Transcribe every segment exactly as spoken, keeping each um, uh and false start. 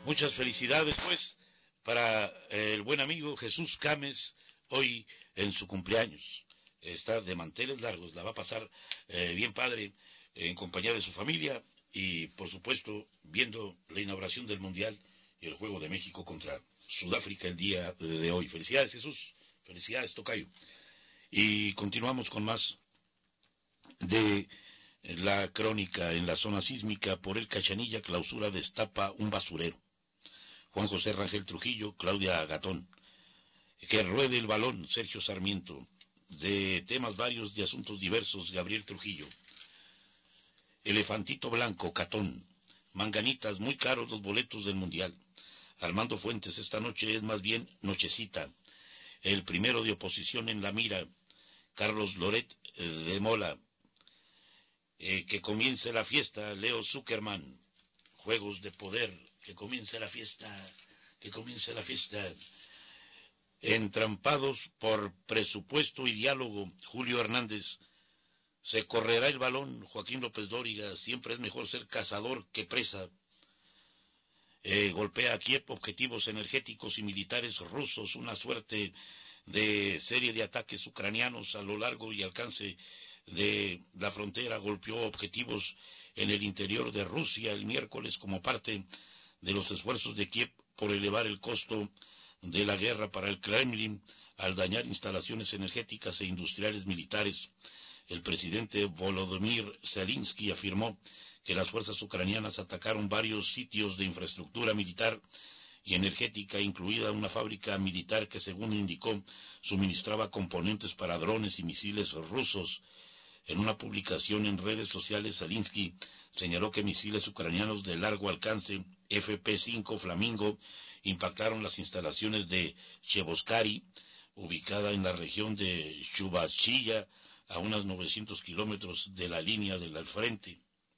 Muchas felicidades, pues, para el buen amigo Jesús Gámez, hoy en su cumpleaños. Está de manteles largos, la va a pasar eh, bien padre, en compañía de su familia y, por supuesto, viendo la inauguración del Mundial y el Juego de México contra Sudáfrica el día de hoy. Felicidades, Jesús. Felicidades, tocayo. Y continuamos con más de la crónica en la zona sísmica. Por el Cachanilla, clausura destapa un basurero. Juan José Rangel Trujillo, Claudia Gatón. Que ruede el balón, Sergio Sarmiento. De temas varios, de asuntos diversos, Gabriel Trujillo. Elefantito Blanco, Catón. Manganitas, muy caros los boletos del Mundial. Armando Fuentes, esta noche es más bien nochecita. El primero de oposición en la mira, Carlos Loret de Mola. Eh, que comience la fiesta, Leo Zuckerman. Juegos de poder, que comience la fiesta, que comience la fiesta. Entrampados por presupuesto y diálogo, Julio Hernández. Se correrá el balón, Joaquín López Dóriga. Siempre es mejor ser cazador que presa. Eh, golpea a Kiev objetivos energéticos y militares rusos, una suerte de serie de ataques ucranianos a lo largo y alcance de la frontera. Golpeó objetivos en el interior de Rusia el miércoles como parte de los esfuerzos de Kiev por elevar el costo de la guerra para el Kremlin al dañar instalaciones energéticas e industriales militares. El presidente Volodymyr Zelensky afirmó que las fuerzas ucranianas atacaron varios sitios de infraestructura militar y energética, incluida una fábrica militar que, según indicó, suministraba componentes para drones y misiles rusos. En una publicación en redes sociales, Zelensky señaló que misiles ucranianos de largo alcance F P cinco Flamingo impactaron las instalaciones de Cheboskary, ubicada en la región de Chuvashia, a unos novecientos kilómetros de la línea del frente.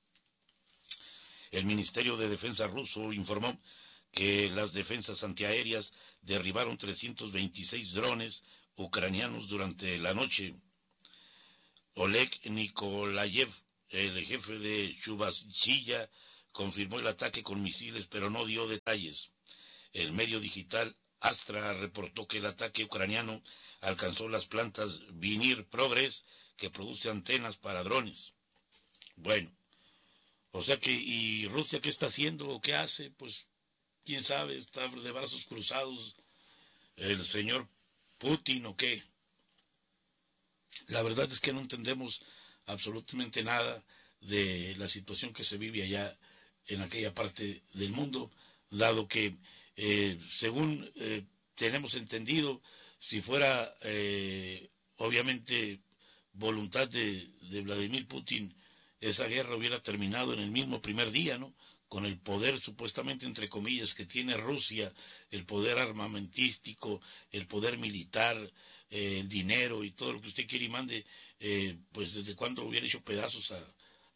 El Ministerio de Defensa ruso informó que las defensas antiaéreas derribaron trescientos veintiséis drones ucranianos durante la noche. Oleg Nikolayev, el jefe de Chuvashia, confirmó el ataque con misiles, pero no dio detalles. El medio digital Astra reportó que el ataque ucraniano alcanzó las plantas Vinir Progress, que produce antenas para drones. Bueno, o sea que, ¿y Rusia qué está haciendo o qué hace? Pues, quién sabe, está de brazos cruzados el señor Putin o qué. La verdad es que no entendemos absolutamente nada de la situación que se vive allá en aquella parte del mundo, dado que, eh, según eh, tenemos entendido, si fuera eh, obviamente voluntad de, de Vladimir Putin, esa guerra hubiera terminado en el mismo primer día, ¿no? Con el poder supuestamente, entre comillas, que tiene Rusia, el poder armamentístico, el poder militar, eh, el dinero y todo lo que usted quiere y mande, eh, pues desde cuándo hubiera hecho pedazos a,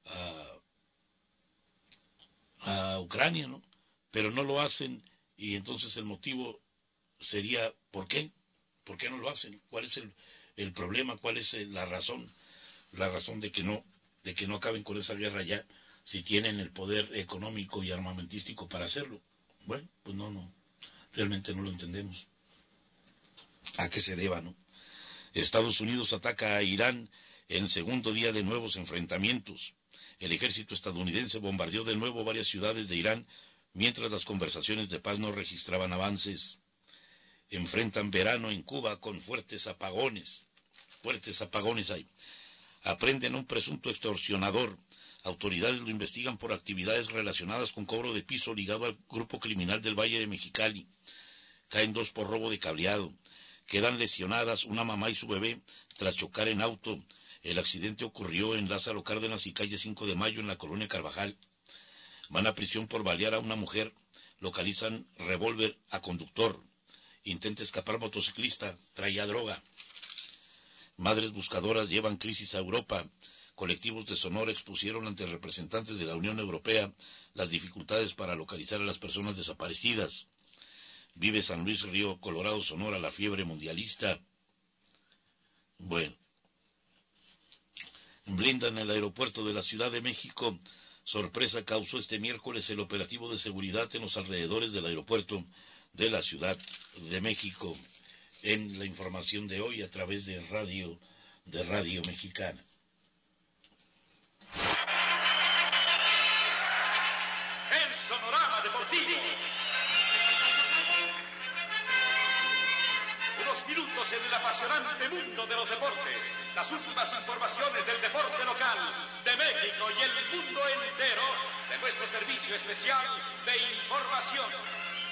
a, a Ucrania, ¿no? Pero no lo hacen, y entonces el motivo sería, ¿por qué? ¿Por qué no lo hacen? ¿Cuál es el, el problema? ¿Cuál es la razón? La razón de que no, de que no acaben con esa guerra ya, si tienen el poder económico y armamentístico para hacerlo. Bueno, pues no, no, realmente no lo entendemos. ¿A qué se deba, no? Estados Unidos ataca a Irán en segundo día de nuevos enfrentamientos. El ejército estadounidense bombardeó de nuevo varias ciudades de Irán, mientras las conversaciones de paz no registraban avances. Enfrentan verano en Cuba con fuertes apagones. Fuertes apagones hay. Aprenden a un presunto extorsionador. Autoridades lo investigan por actividades relacionadas con cobro de piso ligado al grupo criminal del Valle de Mexicali. Caen dos por robo de cableado. Quedan lesionadas una mamá y su bebé tras chocar en auto. El accidente ocurrió en Lázaro Cárdenas y calle cinco de mayo en la colonia Carvajal. Van a prisión por balear a una mujer. Localizan revólver a conductor. Intenta escapar motociclista. Traía droga. Madres buscadoras llevan crisis a Europa. Colectivos de Sonora expusieron ante representantes de la Unión Europea las dificultades para localizar a las personas desaparecidas. Vive San Luis Río Colorado, Sonora, la fiebre mundialista. Bueno. Blindan el aeropuerto de la Ciudad de México. sorpresa causó este miércoles el operativo de seguridad en los alrededores del aeropuerto de la Ciudad de México. En la información de hoy a través de Radio, de Radio Mexicana. El Sonorama Deportivo. Unos minutos en el apasionante mundo de los deportes. Las últimas informaciones del deporte local, de México y el mundo entero, de nuestro servicio especial de información.